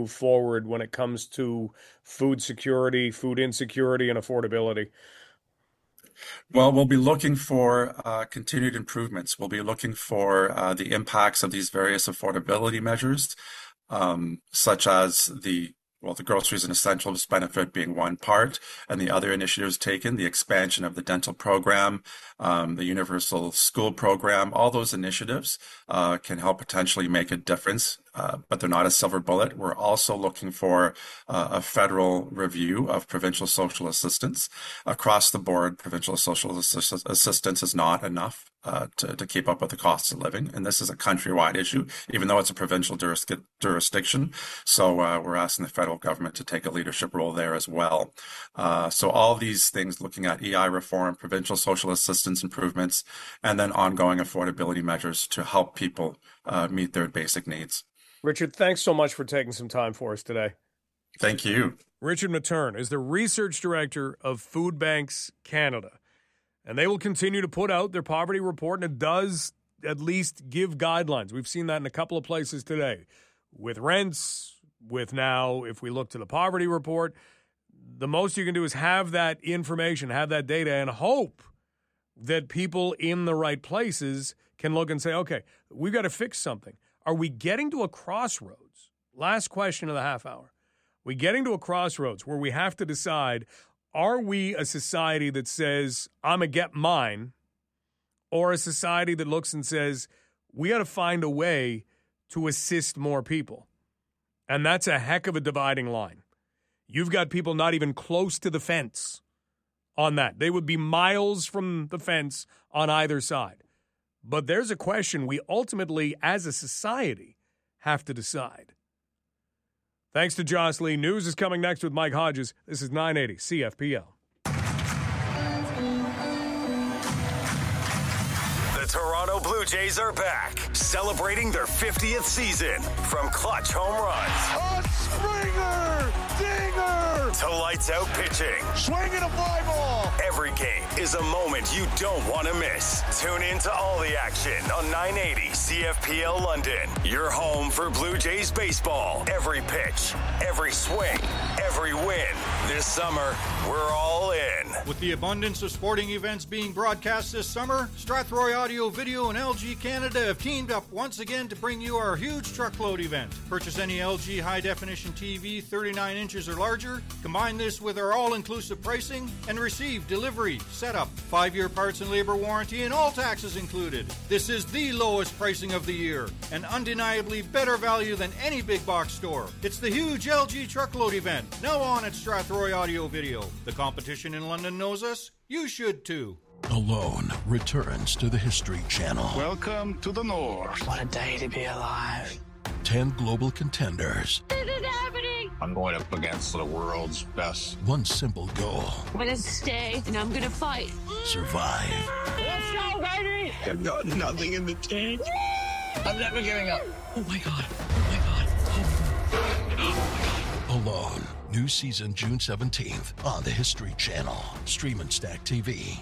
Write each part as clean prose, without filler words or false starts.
move forward when it comes to food security, food insecurity, and affordability? Well, we'll be looking for continued improvements. We'll be looking for the impacts of these various affordability measures, such as the groceries and essentials benefit being one part, and the other initiatives taken, the expansion of the dental program, the universal school program, all those initiatives can help potentially make a difference, but they're not a silver bullet. We're also looking for a federal review of provincial social assistance. Across the board, provincial social assistance is not enough to keep up with the costs of living. And this is a countrywide issue, even though it's a provincial jurisdiction. So we're asking the federal government to take a leadership role there as well. So all these things, looking at EI reform, provincial social assistance improvements, and then ongoing affordability measures to help people meet their basic needs. Richard, thanks so much for taking some time for us today. Thank you. Richard Materne is the Research Director of Food Banks Canada. And they will continue to put out their poverty report, and it does at least give guidelines. We've seen that in a couple of places today. With rents, with now, if we look to the poverty report, the most you can do is have that information, have that data, and hope that people in the right places can look and say, okay, we've got to fix something. Are we getting to a crossroads? Last question of the half hour. We getting to a crossroads where we have to decide, are we a society that says, I'm going to get mine, or a society that looks and says, we got to find a way to assist more people? And that's a heck of a dividing line. You've got people not even close to the fence on that. They would be miles from the fence on either side. But there's a question we ultimately, as a society, have to decide. Thanks to Jocelyn. News is coming next with Mike Hodges. This is 980 CFPL. The Toronto Blue Jays are back, celebrating their 50th season. From clutch home runs, a Springer dinger, to lights out pitching, swinging a fly ball. Every game is a moment you don't want to miss. Tune in to all the action on 980 CFPL London. Your home for Blue Jays baseball. Every pitch, every swing, every win. This summer, we're all in. With the abundance of sporting events being broadcast this summer, Strathroy Audio Video and LG Canada have teamed up once again to bring you our huge truckload event. Purchase any LG high-definition TV 39 inches or larger, combine this with our all-inclusive pricing, and receive delivery, setup, 5-year parts and labor warranty, and all taxes included. This is the lowest pricing of the year, and undeniably better value than any big box store. It's the huge LG truckload event, now on at Strathroy Audio Video. The competition in London knows us. You should too. Alone returns to the History Channel. Welcome to the North. What a day to be alive. 10 global contenders. This is happening. I'm going up against the world's best. One simple goal. I'm going to stay, and I'm going to fight. Survive. Let's go, baby! I've got nothing in the tank. I'm never giving up. Oh, my God. Oh, my God. Oh, my God. Alone. New season June 17th on the History Channel. Stream and Stack TV.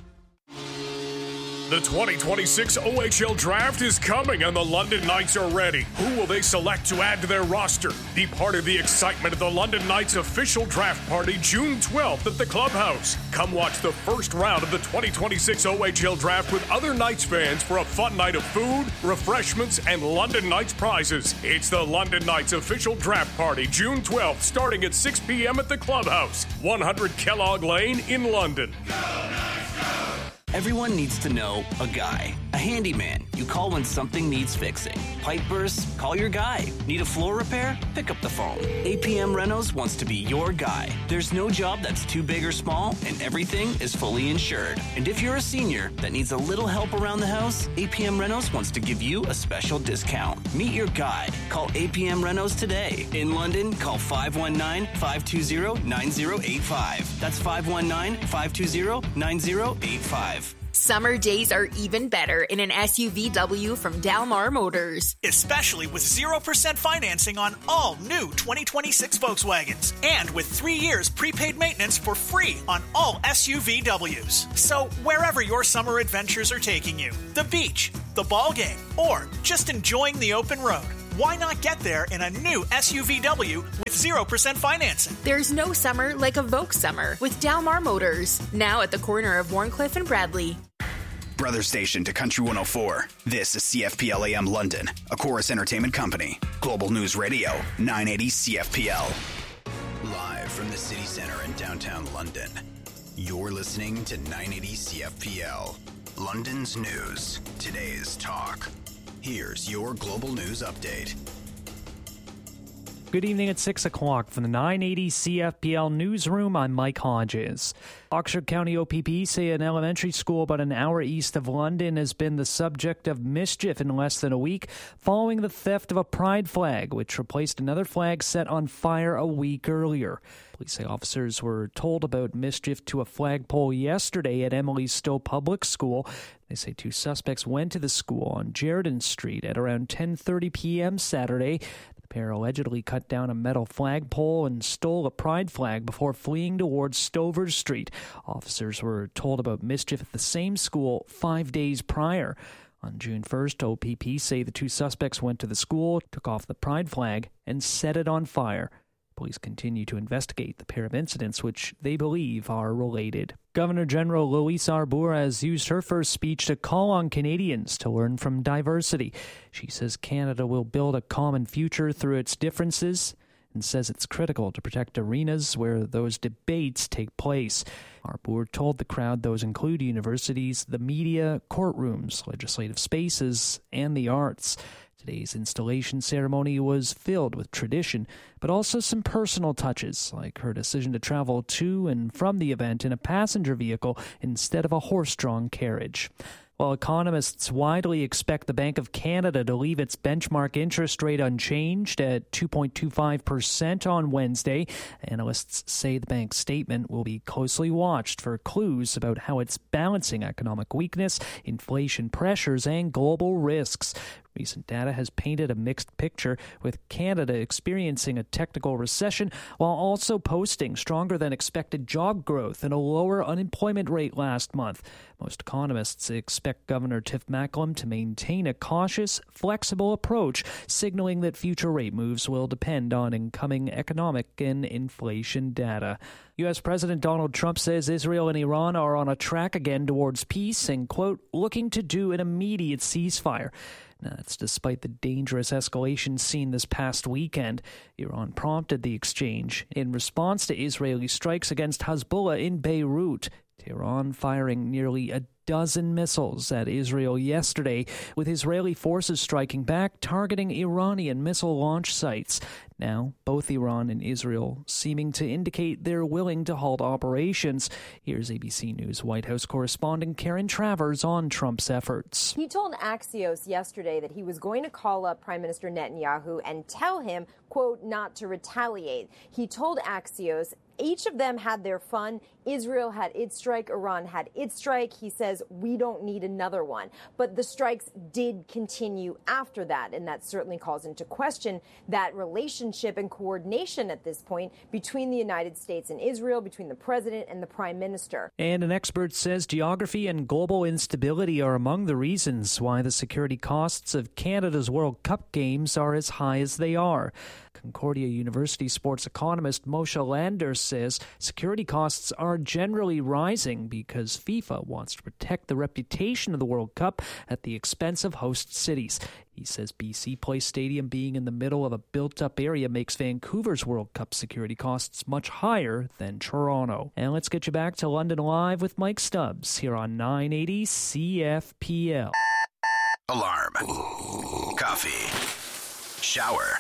The 2026 OHL Draft is coming, and the London Knights are ready. Who will they select to add to their roster? Be part of the excitement of the London Knights official draft party June 12th at the Clubhouse. Come watch the first round of the 2026 OHL Draft with other Knights fans for a fun night of food, refreshments, and London Knights prizes. It's the London Knights official draft party June 12th, starting at 6 p.m. at the Clubhouse, 100 Kellogg Lane in London. Go Knights, go! Everyone needs to know a guy, a handyman. You call when something needs fixing. Pipe bursts? Call your guy. Need a floor repair? Pick up the phone. APM Renos wants to be your guy. There's no job that's too big or small, and everything is fully insured. And if you're a senior that needs a little help around the house, APM Renos wants to give you a special discount. Meet your guy. Call APM Renos today. In London, call 519-520-9085. That's 519-520-9085. Summer days are even better in an SUVW from Dalmar Motors. Especially with 0% financing on all new 2026 Volkswagens. And with 3 years prepaid maintenance for free on all SUVWs. So wherever your summer adventures are taking you, the beach, the ball game, or just enjoying the open road, Why not get there in a new SUVW with 0% financing? There's no summer like a Vogue summer with Dalmar Motors. Now at the corner of Warncliffe and Bradley. Brother station to Country 104. This is CFPL AM London, a Chorus Entertainment company. Global News Radio, 980 CFPL. Live from the city center in downtown London. You're listening to 980 CFPL. London's news, today's talk. Here's your global news update. Good evening at 6 o'clock from the 980 CFPL newsroom. I'm Mike Hodges. Oxford County OPP say an elementary school about an hour east of London has been the subject of mischief in less than a week following the theft of a pride flag, which replaced another flag set on fire a week earlier. Police say officers were told about mischief to a flagpole yesterday at Emily Stowe Public School. They say two suspects went to the school on Jerden Street at around 10:30 p.m. Saturday. The pair allegedly cut down a metal flagpole and stole a pride flag before fleeing towards Stover Street. Officers were told about mischief at the same school 5 days prior. On June 1st, OPP say the two suspects went to the school, took off the pride flag, and set it on fire. Police continue to investigate the pair of incidents, which they believe are related. Governor General Louise Arbour has used her first speech to call on Canadians to learn from diversity. She says Canada will build a common future through its differences and says it's critical to protect arenas where those debates take place. Arbour told the crowd those include universities, the media, courtrooms, legislative spaces, and the arts. Today's installation ceremony was filled with tradition, but also some personal touches, like her decision to travel to and from the event in a passenger vehicle instead of a horse-drawn carriage. While economists widely expect the Bank of Canada to leave its benchmark interest rate unchanged at 2.25% on Wednesday, analysts say the bank's statement will be closely watched for clues about how it's balancing economic weakness, inflation pressures, and global risks. Recent data has painted a mixed picture, with Canada experiencing a technical recession while also posting stronger than expected job growth and a lower unemployment rate last month. Most economists expect Governor Tiff Macklem to maintain a cautious, flexible approach, signaling that future rate moves will depend on incoming economic and inflation data. U.S. President Donald Trump says Israel and Iran are on a track again towards peace and, quote, looking to do an immediate ceasefire. That's despite the dangerous escalation seen this past weekend. Iran prompted the exchange in response to Israeli strikes against Hezbollah in Beirut. Tehran firing nearly a dozen missiles at Israel yesterday, with Israeli forces striking back, targeting Iranian missile launch sites. Now, both Iran and Israel seeming to indicate they're willing to halt operations. Here's ABC News White House correspondent Karen Travers on Trump's efforts. He told Axios yesterday that he was going to call up Prime Minister Netanyahu and tell him, quote, not to retaliate. He told Axios each of them had their fun. Israel had its strike. Iran had its strike. He says we don't need another one. But the strikes did continue after that, and that certainly calls into question that relationship and coordination at this point between the United States and Israel, between the president and the prime minister. And an expert says geography and global instability are among the reasons why the security costs of Canada's World Cup games are as high as they are. Concordia University sports economist Moshe Lander says security costs are generally rising because FIFA wants to protect the reputation of the World Cup at the expense of host cities. He says BC Place Stadium being in the middle of a built-up area makes Vancouver's World Cup security costs much higher than Toronto. And let's get you back to London Live with Mike Stubbs here on 980 CFPL. Alarm. Coffee. Shower.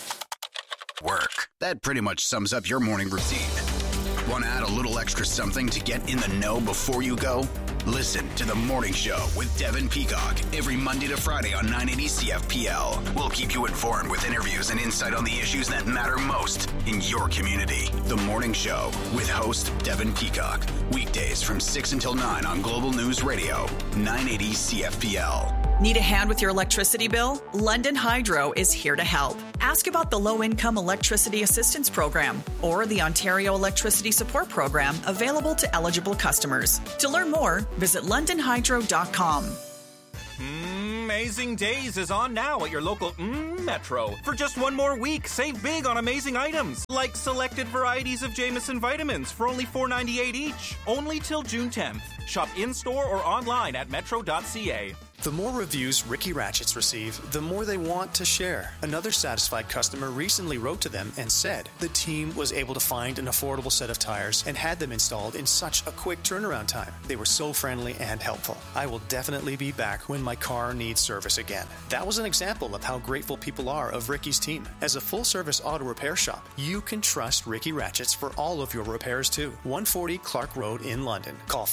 Work. That pretty much sums up your morning routine. Want to add a little extra something to get in the know before you go? Listen to The Morning Show with Devin Peacock every Monday to Friday on 980 CFPL. We'll keep you informed with interviews and insight on the issues that matter most in your community. The Morning Show with host Devin Peacock. Weekdays from 6 until 9 on Global News Radio, 980 CFPL. Need a hand with your electricity bill? London Hydro is here to help. Ask about the Low-Income Electricity Assistance Program or the Ontario Electricity Support Program available to eligible customers. To learn more, visit londonhydro.com. Amazing Days is on now at your local Metro. For just one more week, save big on amazing items, like selected varieties of Jameson vitamins for only $4.98 each. Only till June 10th. Shop in-store or online at metro.ca. The more reviews Ricky Ratchets receive, the more they want to share. Another satisfied customer recently wrote to them and said the team was able to find an affordable set of tires and had them installed in such a quick turnaround time. They were so friendly and helpful. I will definitely be back when my car needs service again. That was an example of how grateful people are of Ricky's team. As a full-service auto repair shop, you can trust Ricky Ratchets for all of your repairs too. 140 Clark Road in London. Call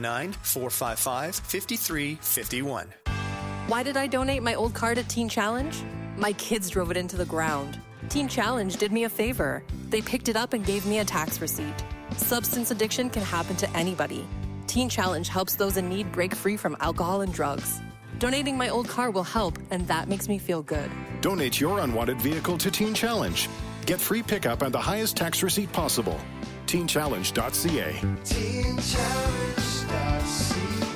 519-455-5351. Why did I donate my old car to Teen Challenge? My kids drove it into the ground. Teen Challenge did me a favor. They picked it up and gave me a tax receipt. Substance addiction can happen to anybody. Teen Challenge helps those in need break free from alcohol and drugs. Donating my old car will help, and that makes me feel good. Donate your unwanted vehicle to Teen Challenge. Get free pickup and the highest tax receipt possible. TeenChallenge.ca. TeenChallenge.ca.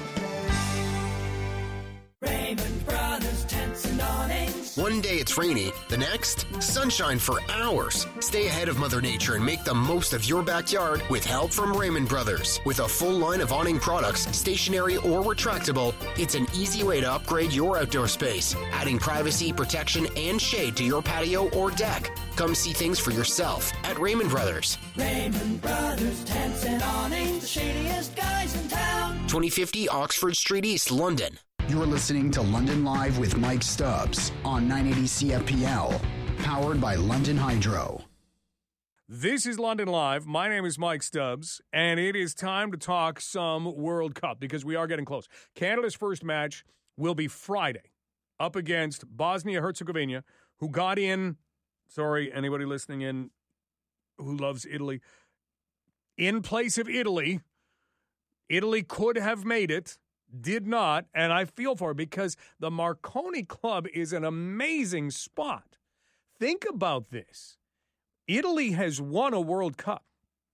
Raymond Brothers Tents and Awnings. One day it's rainy, the next, sunshine for hours. Stay ahead of Mother Nature and make the most of your backyard with help from Raymond Brothers. With a full line of awning products, stationary or retractable, it's an easy way to upgrade your outdoor space, adding privacy, protection, and shade to your patio or deck. Come see things for yourself at Raymond Brothers. Raymond Brothers Tents and Awnings, the shadiest guys in town. 2050 Oxford Street East, London. You're listening to London Live with Mike Stubbs on 980 CFPL, powered by London Hydro. This is London Live. My name is Mike Stubbs, and it is time to talk some World Cup because we are getting close. Canada's first match will be Friday up against Bosnia-Herzegovina, who got in, sorry, anybody listening in who loves Italy, in place of Italy. Italy could have made it. Did not, and I feel for it because the Marconi Club is an amazing spot. Think about this. Italy has won a World Cup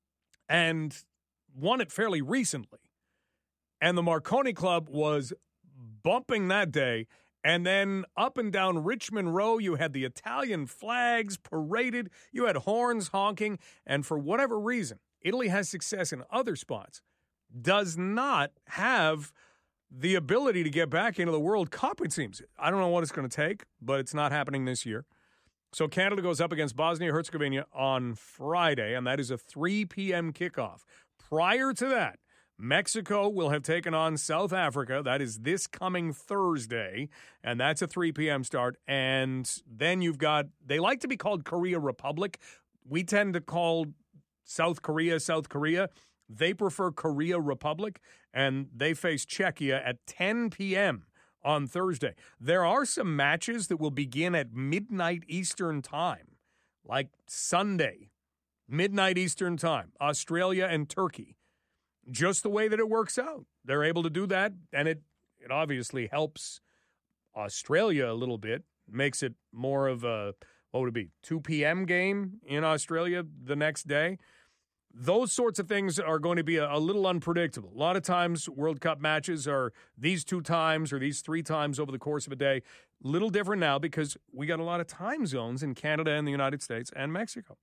and won it fairly recently. And the Marconi Club was bumping that day. And then up and down Richmond Row, you had the Italian flags paraded. You had horns honking. And for whatever reason, Italy has success in other spots, does not have the ability to get back into the World Cup, it seems. I don't know what it's going to take, but it's not happening this year. So Canada goes up against Bosnia-Herzegovina on Friday, and that is a 3 p.m. kickoff. Prior to that, Mexico will have taken on South Africa. That is this coming Thursday, and that's a 3 p.m. start. And then you've got, they like to be called Korea Republic. We tend to call South Korea, South Korea. They prefer Korea Republic, and they face Czechia at 10 p.m. on Thursday. There are some matches that will begin at midnight Eastern time, like Sunday, midnight Eastern time, Australia and Turkey. Just the way that it works out. They're able to do that, and it obviously helps Australia a little bit, makes it more of a, what would it be, 2 p.m. game in Australia the next day. Those sorts of things are going to be a little unpredictable. A lot of times World Cup matches are these 2 times or these 3 times over the course of a day. Little different now because we got a lot of time zones in Canada and the United States and Mexico.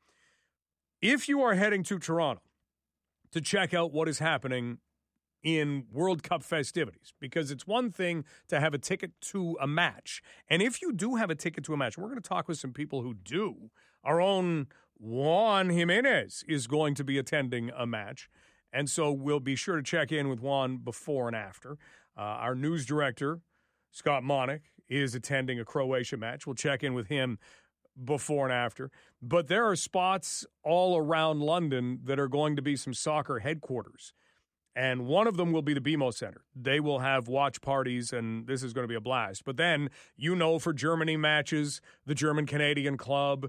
If you are heading to Toronto to check out what is happening in World Cup festivities, because it's one thing to have a ticket to a match. And if you do have a ticket to a match, we're going to talk with some people who do. Our own Juan Jimenez is going to be attending a match, and so we'll be sure to check in with Juan before and after. Our news director, Scott Monick, is attending a Croatia match. We'll check in with him before and after. But there are spots all around London that are going to be some soccer headquarters, and one of them will be the BMO Center. They will have watch parties, and this is going to be a blast. But then, for Germany matches, the German-Canadian Club.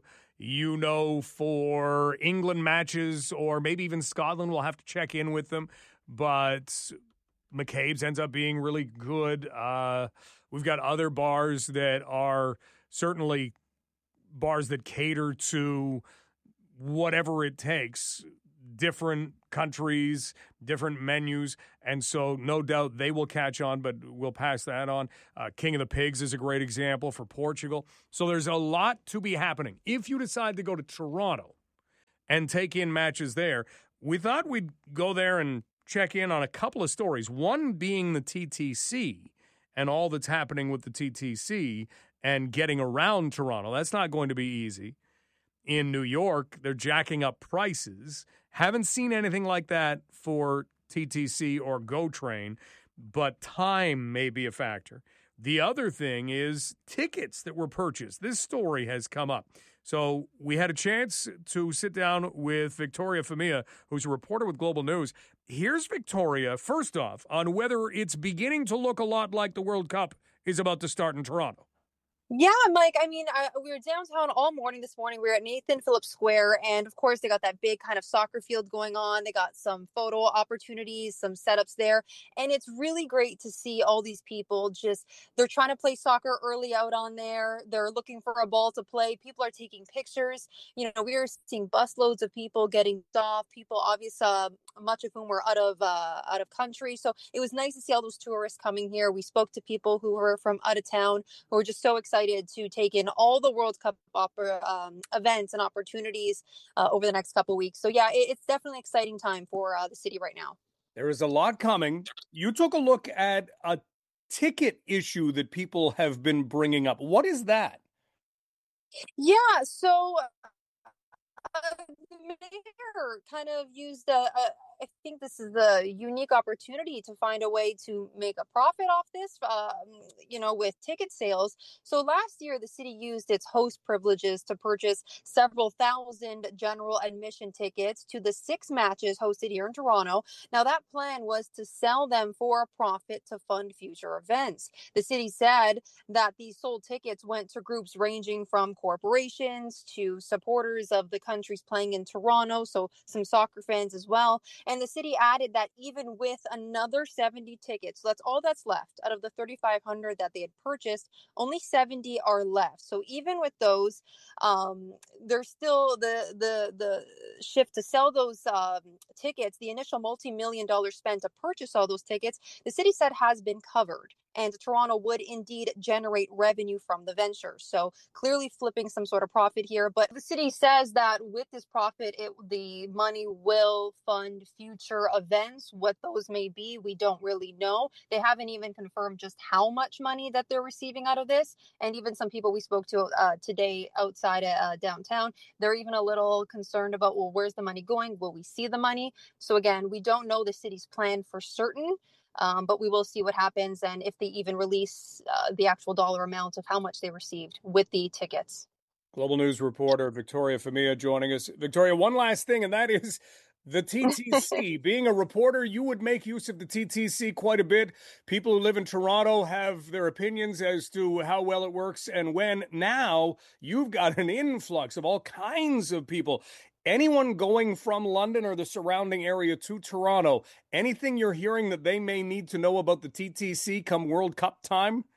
For England matches, or maybe even Scotland, we'll have to check in with them. But McCabe's ends up being really good. We've got other bars that are certainly bars that cater to whatever it takes. different countries, different menus, and so no doubt they will catch on, but we'll pass that on. King of the Pigs is a great example for Portugal. So there's a lot to be happening. If you decide to go to Toronto and take in matches there, we thought we'd go there and check in on a couple of stories, one being the TTC and all that's happening with the TTC and getting around Toronto. That's not going to be easy. In New York, they're jacking up prices. Haven't seen anything like that for TTC or GO Train, but time may be a factor. The other thing is tickets that were purchased. This story has come up. So we had a chance to sit down with Victoria Femia, who's a reporter with Global News. Here's Victoria, first off, on whether it's beginning to look a lot like the World Cup is about to start in Toronto. Yeah, Mike, I mean, we were downtown all morning this morning. We were at Nathan Phillips Square, and of course, they got that big kind of soccer field going on. They got some photo opportunities, some setups there, and it's really great to see all these people they're trying to play soccer early out on there. They're looking for a ball to play. People are taking pictures. You know, we were seeing busloads of people getting off, people, obviously, much of whom were out of country. So it was nice to see all those tourists coming here. We spoke to people who were from out of town who were just so excited to take in all the World Cup events and opportunities over the next couple of weeks. So yeah, it's definitely an exciting time for the city right now. There is a lot coming. You took a look at a ticket issue that people have been bringing up. What is that? Yeah, so the mayor kind of used I think this is the unique opportunity to find a way to make a profit off this, with ticket sales. So last year, the city used its host privileges to purchase several thousand general admission tickets to the 6 matches hosted here in Toronto. Now, that plan was to sell them for a profit to fund future events. The city said that these sold tickets went to groups ranging from corporations to supporters of the countries playing in Toronto, so some soccer fans as well. And the city added that even with another 70 tickets, so that's all that's left out of the 3,500 that they had purchased, only 70 are left. So even with those, there's still the shift to sell those tickets. The initial multi-million-dollar spend to purchase all those tickets, the city said has been covered. And Toronto would indeed generate revenue from the venture. So clearly flipping some sort of profit here. But the city says that with this profit, the money will fund future events. What those may be, we don't really know. They haven't even confirmed just how much money that they're receiving out of this. And even some people we spoke to today outside downtown, they're even a little concerned about, well, where's the money going? Will we see the money? So again, we don't know the city's plan for certain. But we will see what happens and if they even release the actual dollar amount of how much they received with the tickets. Global News reporter Victoria Femia joining us. Victoria, one last thing, and that is the TTC. Being a reporter, you would make use of the TTC quite a bit. People who live in Toronto have their opinions as to how well it works and when. Now you've got an influx of all kinds of people. Anyone going from London or the surrounding area to Toronto, anything you're hearing that they may need to know about the TTC come World Cup time?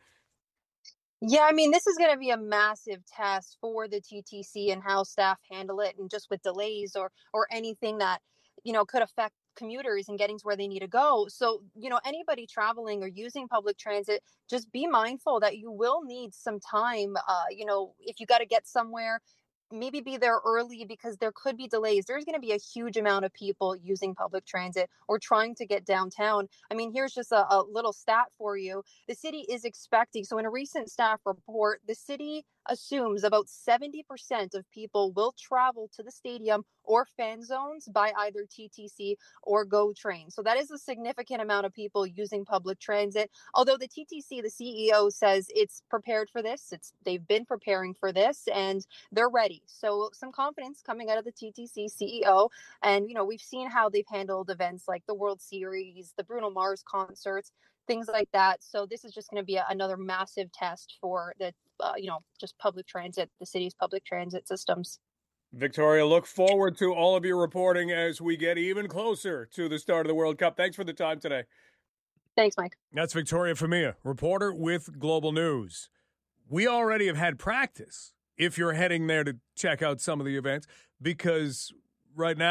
Yeah, I mean, this is going to be a massive test for the TTC and how staff handle it, and just with delays or anything that, could affect commuters and getting to where they need to go. So, anybody traveling or using public transit, just be mindful that you will need some time. If you got to get somewhere, maybe be there early because there could be delays. There's going to be a huge amount of people using public transit or trying to get downtown. I mean, here's just a little stat for you. The city is expecting, so in a recent staff report, the city assumes about 70% of people will travel to the stadium or fan zones by either TTC or GO Train. So that is a significant amount of people using public transit. Although the TTC, the CEO says it's prepared for this. They've been preparing for this and they're ready. So some confidence coming out of the TTC CEO. And, we've seen how they've handled events like the World Series, the Bruno Mars concerts, things like that. So this is just going to be another massive test for the, just public transit, the city's public transit systems. Victoria, look forward to all of your reporting as we get even closer to the start of the World Cup. Thanks for the time today. Thanks, Mike. That's Victoria Femia, reporter with Global News. We already have had practice if you're heading there to check out some of the events, because right now, if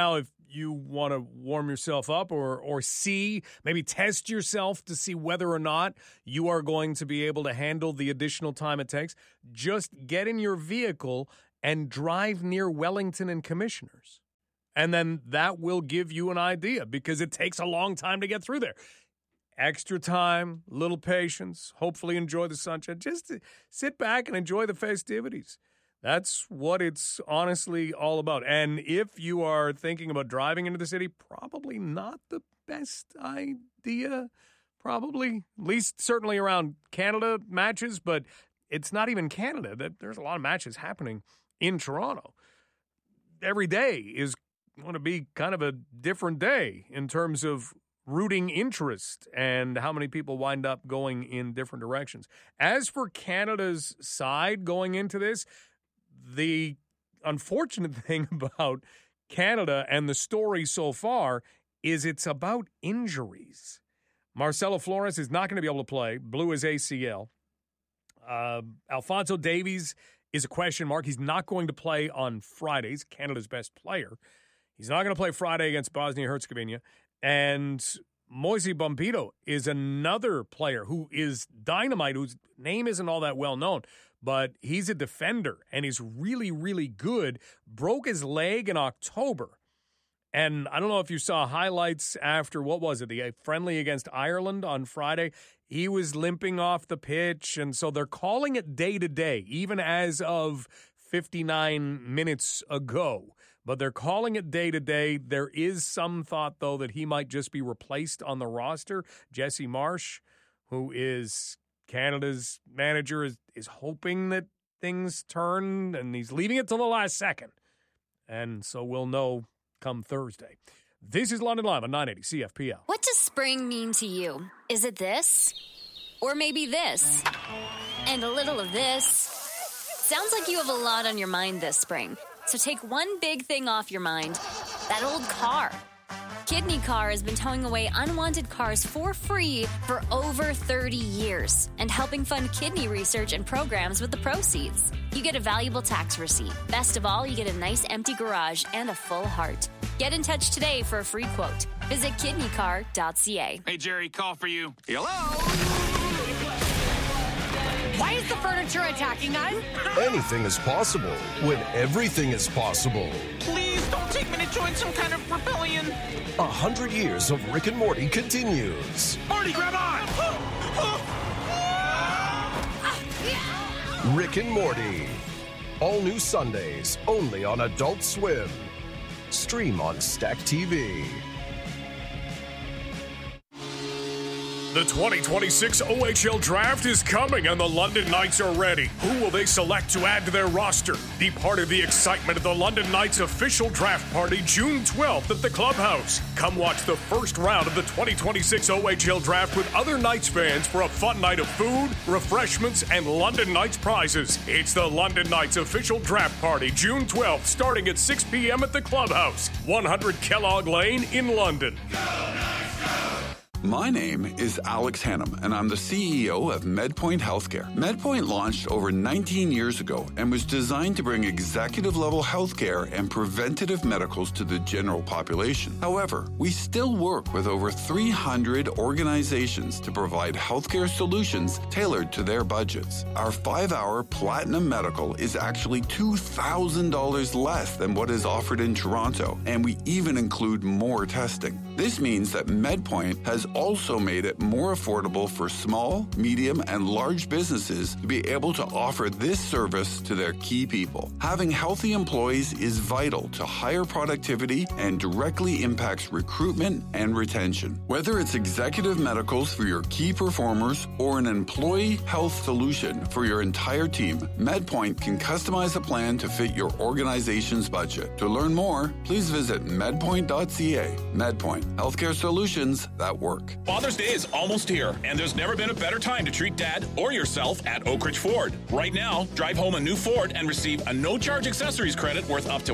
you want to warm yourself up or see, maybe test yourself to see whether or not you are going to be able to handle the additional time it takes, just get in your vehicle and drive near Wellington and Commissioners. And then that will give you an idea, because it takes a long time to get through there. Extra time, little patience, hopefully enjoy the sunshine. Just sit back and enjoy the festivities. That's what it's honestly all about. And if you are thinking about driving into the city, probably not the best idea. Probably, at least certainly around Canada matches, but it's not even Canada. There's a lot of matches happening in Toronto. Every day is going to be kind of a different day in terms of rooting interest and how many people wind up going in different directions. As for Canada's side going into this, the unfortunate thing about Canada and the story so far is it's about injuries. Marcelo Flores is not going to be able to play. Blew his ACL. Alphonso Davies is a question mark. He's not going to play on Friday. He's Canada's best player. He's not going to play Friday against Bosnia-Herzegovina. And Moise Bombito is another player who is dynamite, whose name isn't all that well known, but he's a defender, and he's really, really good. Broke his leg in October. And I don't know if you saw highlights after, what was it, the friendly against Ireland on Friday. He was limping off the pitch, and so they're calling it day-to-day, even as of 59 minutes ago. But they're calling it day-to-day. There is some thought, though, that he might just be replaced on the roster. Jesse Marsh, who is Canada's manager, is hoping that things turn, and he's leaving it till the last second. And so we'll know come Thursday. This is London Live on 980 CFPL. What does spring mean to you? Is it this? Or maybe this? And a little of this? Sounds like you have a lot on your mind this spring. So take one big thing off your mind, that old car. Kidney Car has been towing away unwanted cars for free for over 30 years and helping fund kidney research and programs with the proceeds. You get a valuable tax receipt. Best of all, you get a nice empty garage and a full heart. Get in touch today for a free quote. Visit kidneycar.ca. Hey, Jerry, call for you. Hello? Why is the furniture attacking us? Anything is possible when everything is possible. Please don't take me to join some kind of rebellion. 100 years of Rick and Morty continues. Morty, grab on! Rick and Morty. All new Sundays, only on Adult Swim. Stream on Stack TV. The 2026 OHL Draft is coming, and the London Knights are ready. Who will they select to add to their roster? Be part of the excitement of the London Knights official draft party June 12th at the Clubhouse. Come watch the first round of the 2026 OHL Draft with other Knights fans for a fun night of food, refreshments, and London Knights prizes. It's the London Knights official draft party June 12th, starting at 6 p.m. at the Clubhouse, 100 Kellogg Lane in London. My name is Alex Hannum, and I'm the CEO of MedPoint Healthcare. MedPoint launched over 19 years ago and was designed to bring executive-level healthcare and preventative medicals to the general population. However, we still work with over 300 organizations to provide healthcare solutions tailored to their budgets. Our 5-hour Platinum Medical is actually $2,000 less than what is offered in Toronto, and we even include more testing. This means that MedPoint has also made it more affordable for small, medium, and large businesses to be able to offer this service to their key people. Having healthy employees is vital to higher productivity and directly impacts recruitment and retention. Whether it's executive medicals for your key performers or an employee health solution for your entire team, MedPoint can customize a plan to fit your organization's budget. To learn more, please visit medpoint.ca. MedPoint. Healthcare solutions that work. Father's Day is almost here, and there's never been a better time to treat dad or yourself at Oak Ridge Ford. Right now, drive home a new Ford and receive a no-charge accessories credit worth up to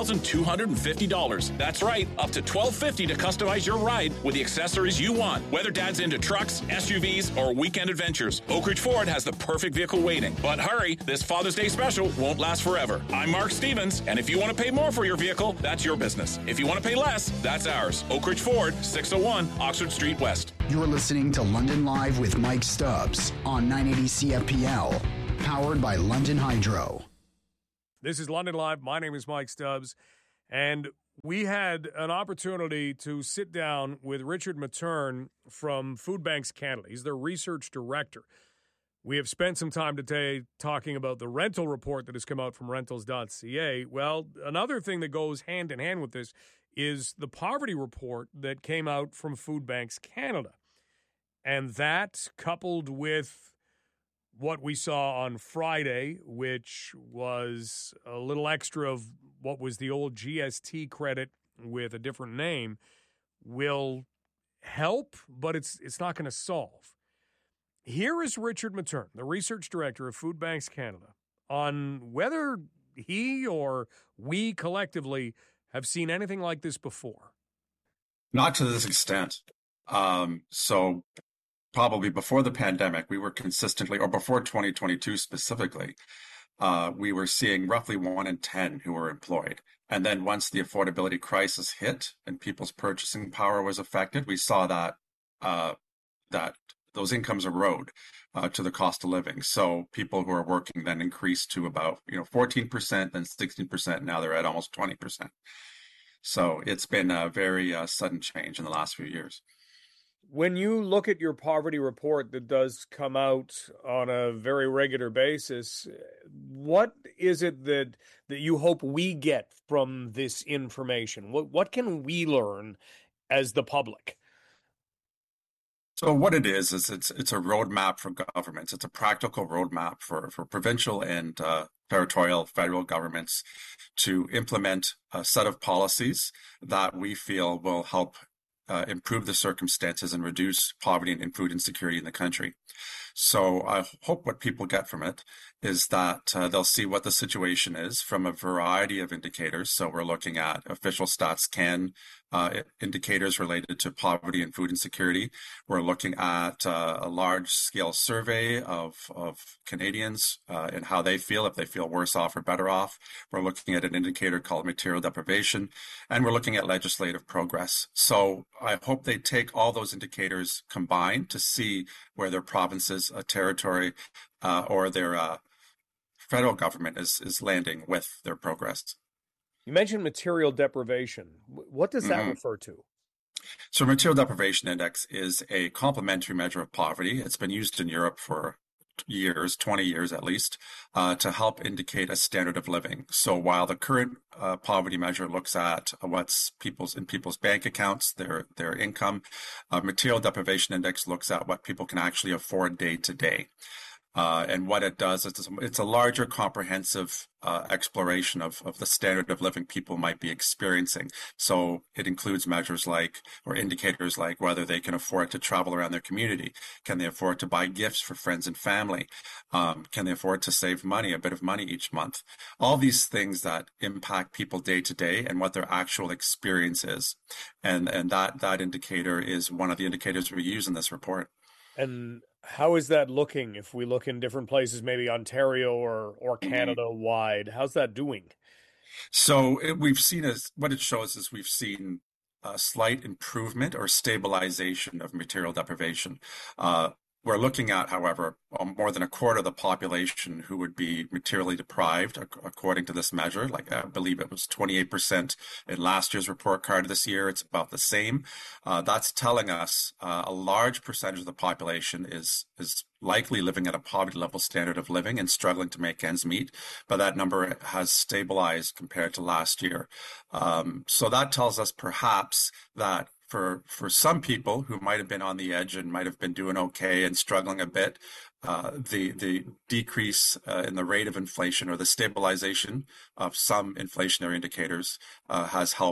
$1,250. That's right, up to $1,250 to customize your ride with the accessories you want. Whether dad's into trucks, SUVs, or weekend adventures, Oak Ridge Ford has the perfect vehicle waiting. But hurry, this Father's Day special won't last forever. I'm Mark Stevens, and if you want to pay more for your vehicle, that's your business. If you want to pay less, that's ours. Oak Ridge Ford, 601 Oxford Street West. You're listening to London Live with Mike Stubbs on 980 CFPL, powered by London Hydro. This is London Live. My name is Mike Stubbs, and we had an opportunity to sit down with Richard Matern from Food Banks Canada. He's their research director. We have spent some time today talking about the rental report that has come out from rentals.ca. Well, another thing that goes hand in hand with this is the poverty report that came out from Food Banks Canada. And that, coupled with what we saw on Friday, which was a little extra of what was the old GST credit with a different name, will help, but it's not going to solve. Here is Richard Matern, the research director of Food Banks Canada, on whether he or we collectively have seen anything like this before. Not to this extent. So probably before the pandemic, we were consistently, or before 2022 specifically, we were seeing roughly 1 in 10 who were employed. And then once the affordability crisis hit and people's purchasing power was affected, we saw that that those incomes erode to the cost of living. So people who are working then increased to about 14%, then 16%. Now they're at almost 20%. So it's been a very sudden change in the last few years. When you look at your poverty report that does come out on a very regular basis, what is it that you hope we get from this information? What can we learn as the public? So what it is it's a roadmap for governments. It's a practical roadmap for provincial and territorial federal governments to implement a set of policies that we feel will help improve the circumstances and reduce poverty and food insecurity in the country. So I hope what people get from it is that they'll see what the situation is from a variety of indicators. So we're looking at official stats can indicators related to poverty and food insecurity. We're looking at a large-scale survey of Canadians and how they feel, if they feel worse off or better off. We're looking at an indicator called material deprivation, and we're looking at legislative progress. So I hope they take all those indicators combined to see where their provinces, a territory, or their federal government is landing with their progress. You mentioned material deprivation. What does that refer to? So material deprivation index is a complementary measure of poverty. It's been used in Europe for years, 20 years at least, to help indicate a standard of living. So while the current poverty measure looks at what's in people's bank accounts, their income, material deprivation index looks at what people can actually afford day to day. And what it does is it's a larger, comprehensive exploration of the standard of living people might be experiencing. So it includes measures like, or indicators like, whether they can afford to travel around their community. Can they afford to buy gifts for friends and family? Can they afford to save money, a bit of money each month? All these things that impact people day to day and what their actual experience is. And that indicator is one of the indicators we use in this report. And how is that looking if we look in different places, maybe Ontario or Canada-wide? How's that doing? So we've seen what it shows is we've seen a slight improvement or stabilization of material deprivation. We're looking at, however, more than a quarter of the population who would be materially deprived, according to this measure. Like I believe it was 28% in last year's report card this year. It's about the same. That's telling us a large percentage of the population is likely living at a poverty level standard of living and struggling to make ends meet. But that number has stabilized compared to last year. So that tells us perhaps that for some people who might have been on the edge and might have been doing okay and struggling a bit, the decrease in the rate of inflation or the stabilization of some inflationary indicators has helped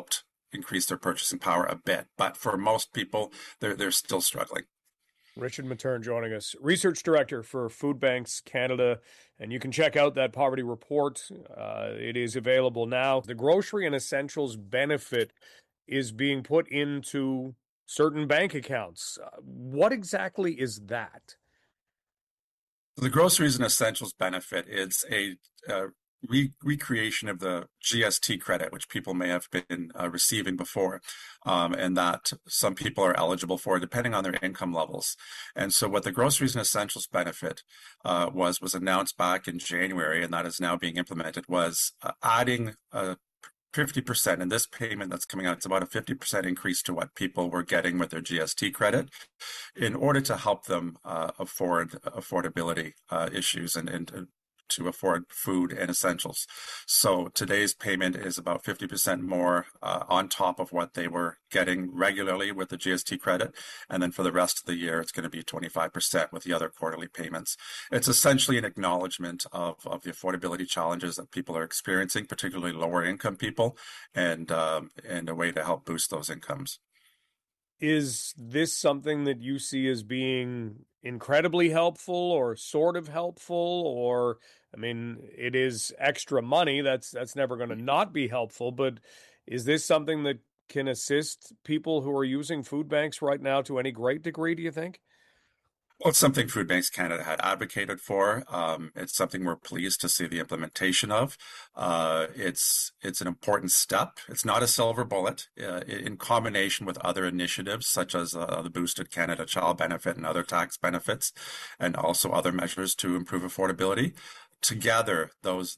increase their purchasing power a bit. But for most people, they're still struggling. Richard Materne joining us, Research Director for Food Banks Canada. And you can check out that poverty report. It is available now. The grocery and essentials benefit is being put into certain bank accounts. What exactly is that? The groceries and essentials benefit is a recreation of the GST credit, which people may have been receiving before, and that some people are eligible for depending on their income levels. And so what the groceries and essentials benefit was announced back in January, and that is now being implemented, was adding 50%, and this payment that's coming out, it's about a 50% increase to what people were getting with their GST credit in order to help them afford affordability issues and to afford food and essentials. So today's payment is about 50% more on top of what they were getting regularly with the GST credit. And then for the rest of the year, it's going to be 25% with the other quarterly payments. It's essentially an acknowledgement of the affordability challenges that people are experiencing, particularly lower income people, and a way to help boost those incomes. Is this something that you see as being incredibly helpful or sort of helpful? Or, I mean, it is extra money. That's never going to not be helpful. But is this something that can assist people who are using food banks right now to any great degree, do you think? Well, it's something Food Banks Canada had advocated for. It's something we're pleased to see the implementation of. It's an important step. It's not a silver bullet. In combination with other initiatives such as the boosted Canada Child Benefit and other tax benefits, and also other measures to improve affordability, together those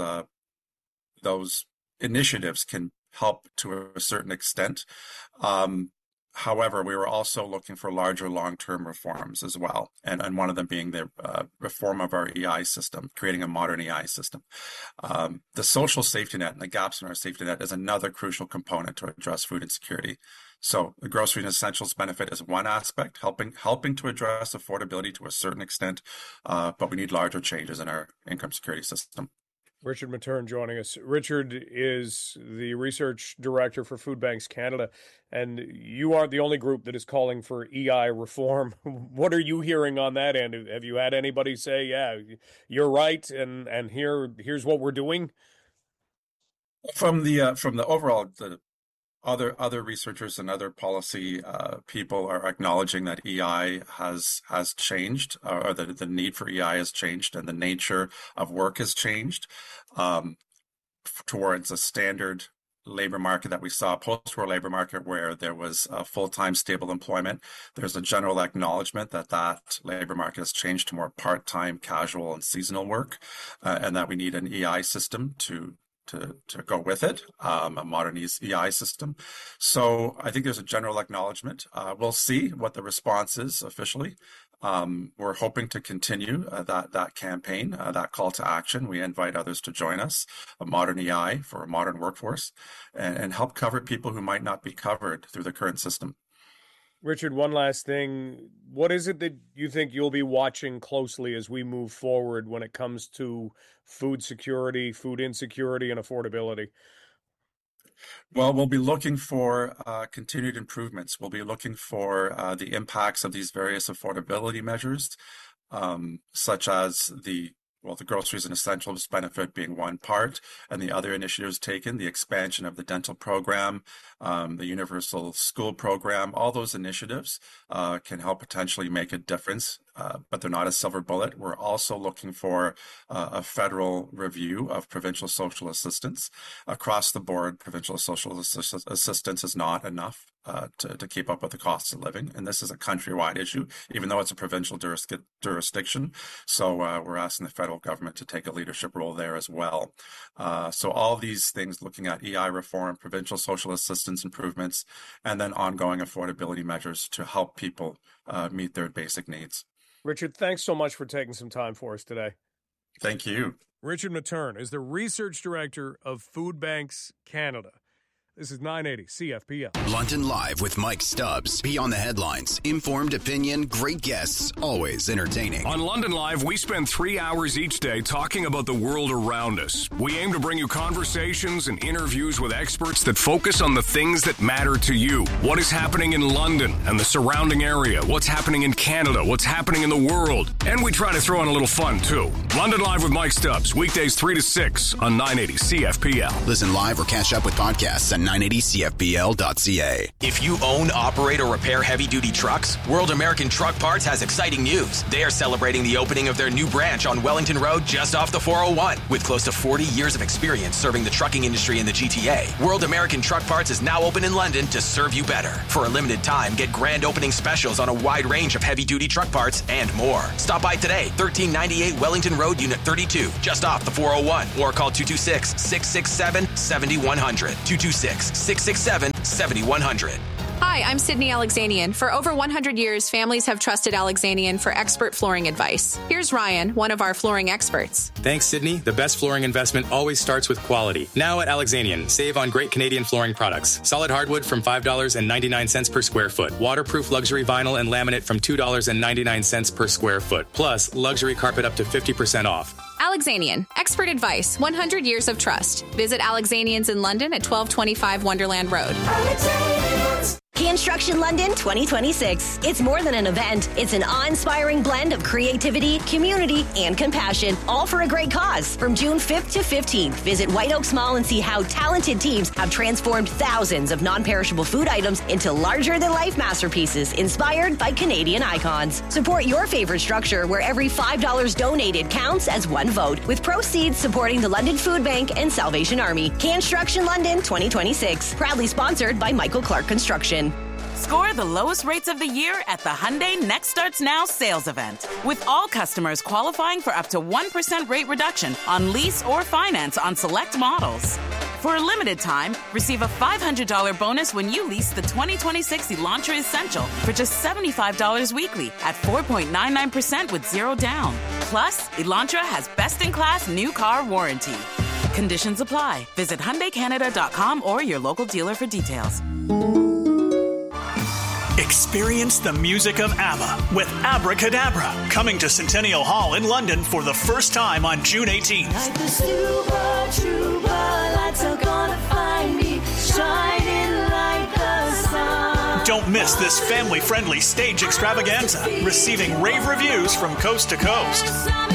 initiatives can help to a certain extent. However, we were also looking for larger long-term reforms as well, and one of them being the reform of our EI system, creating a modern EI system. The social safety net and the gaps in our safety net is another crucial component to address food insecurity. So the grocery and essentials benefit is one aspect, helping to address affordability to a certain extent, but we need larger changes in our income security system. Richard Materne joining us. Richard is the research director for Food Banks Canada, and you aren't the only group that is calling for EI reform. What are you hearing on that end? Have you had anybody say, yeah, you're right, and here's what we're doing? From the overall, the other researchers and other policy people are acknowledging that EI has changed, or the need for EI has changed, and the nature of work has changed towards a standard labor market that we saw, post-war labor market, where there was full-time stable employment. There's a general acknowledgement that labor market has changed to more part-time, casual, and seasonal work, and that we need an EI system to go with it, a modern EI system. So I think there's a general acknowledgement. We'll see what the response is officially. We're hoping to continue that campaign, that call to action. We invite others to join us, a modern EI for a modern workforce, and help cover people who might not be covered through the current system. Richard, one last thing. What is it that you think you'll be watching closely as we move forward when it comes to food security, food insecurity, and affordability? Well, we'll be looking for continued improvements. We'll be looking for the impacts of these various affordability measures, such as the groceries and essentials benefit being one part, and the other initiatives taken, the expansion of the dental program, the universal school program, all those initiatives can help potentially make a difference, but they're not a silver bullet. We're also looking for a federal review of provincial social assistance. Across the board, provincial social assistance is not enough to keep up with the cost of living. And this is a countrywide issue, even though it's a provincial jurisdiction. So we're asking the federal government to take a leadership role there as well. So all these things, looking at EI reform, provincial social assistance improvements, and then ongoing affordability measures to help people meet their basic needs. Richard, thanks so much for taking some time for us today. Thank you. Richard Materne is the research director of Food Banks Canada. This is 980 CFPL. London Live with Mike Stubbs. Beyond the headlines, informed opinion, great guests, always entertaining. On London Live, we spend 3 hours each day talking about the world around us. We aim to bring you conversations and interviews with experts that focus on the things that matter to you. What is happening in London and the surrounding area? What's happening in Canada? What's happening in the world? And we try to throw in a little fun, too. London Live with Mike Stubbs, weekdays 3 to 6 on 980 CFPL. Listen live or catch up with podcasts at 980CFPL.ca. If you own, operate, or repair heavy-duty trucks, World American Truck Parts has exciting news. They are celebrating the opening of their new branch on Wellington Road just off the 401. With close to 40 years of experience serving the trucking industry in the GTA, World American Truck Parts is now open in London to serve you better. For a limited time, get grand opening specials on a wide range of heavy-duty truck parts and more. Stop by today, 1398 Wellington Road, Unit 32, just off the 401, or call 226-667-7100. 226-667-7100. Hi, I'm Sydney Alexanian. For over 100 years, families have trusted Alexanian for expert flooring advice. Here's Ryan, one of our flooring experts. Thanks, Sydney. The best flooring investment always starts with quality. Now at Alexanian, save on great Canadian flooring products. Solid hardwood from $5.99 per square foot. Waterproof luxury vinyl and laminate from $2.99 per square foot. Plus, luxury carpet up to 50% off. Alexanian, expert advice, 100 years of trust. Visit Alexanians in London at 1225 Wonderland Road. Construction London 2026. It's more than an event. It's an awe-inspiring blend of creativity, community, and compassion, all for a great cause. From June 5th to 15th, visit White Oaks Mall and see how talented teams have transformed thousands of non-perishable food items into larger-than-life masterpieces inspired by Canadian icons. Support your favorite structure where every $5 donated counts as one vote, with proceeds supporting the London Food Bank and Salvation Army. Construction London 2026. Proudly sponsored by Michael Clark Construction. Score the lowest rates of the year at the Hyundai Next Starts Now sales event. With all customers qualifying for up to 1% rate reduction on lease or finance on select models. For a limited time, receive a $500 bonus when you lease the 2026 Elantra Essential for just $75 weekly at 4.99% with zero down. Plus, Elantra has best-in-class new car warranty. Conditions apply. Visit HyundaiCanada.com or your local dealer for details. Experience the music of ABBA with Abracadabra, coming to Centennial Hall in London for the first time on June 18th. Like the super trooper, lights are gonna find me, shining like the sun. Don't miss this family-friendly stage extravaganza, receiving rave reviews from coast to coast.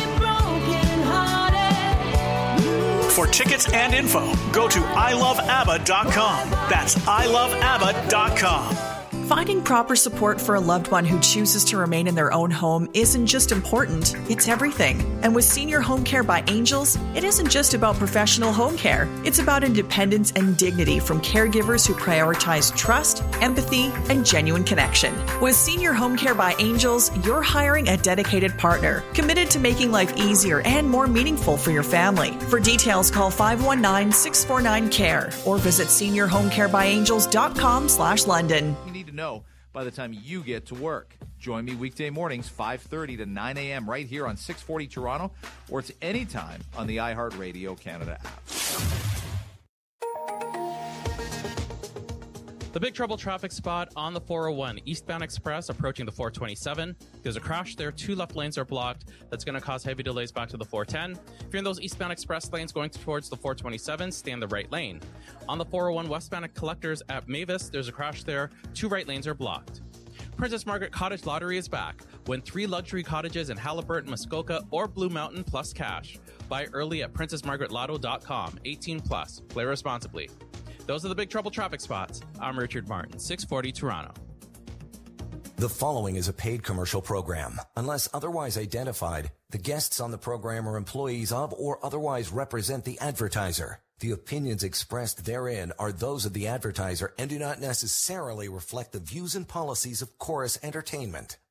For tickets and info, go to iloveabba.com. That's iloveabba.com. Finding proper support for a loved one who chooses to remain in their own home isn't just important, it's everything. And with Senior Home Care by Angels, it isn't just about professional home care. It's about independence and dignity from caregivers who prioritize trust, empathy, and genuine connection. With Senior Home Care by Angels, you're hiring a dedicated partner, committed to making life easier and more meaningful for your family. For details, call 519-649-CARE or visit seniorhomecarebyangels.com/London. Know by the time you get to work. Join me weekday mornings 5:30 to 9 a.m. right here on 640 Toronto, or it's anytime on the iHeartRadio Canada app. The Big Trouble traffic spot on the 401 eastbound express approaching the 427. There's a crash there. 2 left lanes are blocked. That's going to cause heavy delays back to the 410. If you're in those eastbound express lanes going towards the 427, stay in the right lane. On the 401 westbound at Collectors at Mavis, there's a crash there. 2 right lanes are blocked. Princess Margaret Cottage Lottery is back. Win 3 luxury cottages in Halliburton, Muskoka, or Blue Mountain plus cash. Buy early at princessmargaretlotto.com. 18 plus. Play responsibly. Those are the Big Trouble traffic spots. I'm Richard Martin, 640 Toronto. The following is a paid commercial program. Unless otherwise identified, the guests on the program are employees of or otherwise represent the advertiser. The opinions expressed therein are those of the advertiser and do not necessarily reflect the views and policies of Chorus Entertainment.